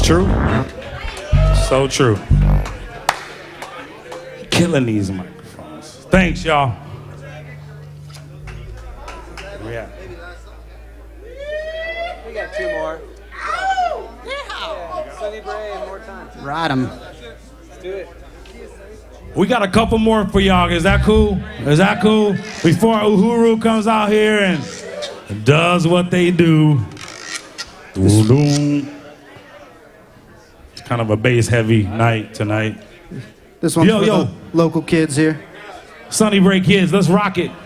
true. So true. Killing these microphones. Thanks, y'all. Yeah. We got two more. Yeah. Sonny Bray and more time. Ride 'em. Let's do it. We got a couple more for y'all. Is that cool? Is that cool? Before Uhuru comes out here and does what they do. It's kind of a bass-heavy night tonight. This one's Yo, for yo. the local kids here. Sonny Bray kids, let's rock it.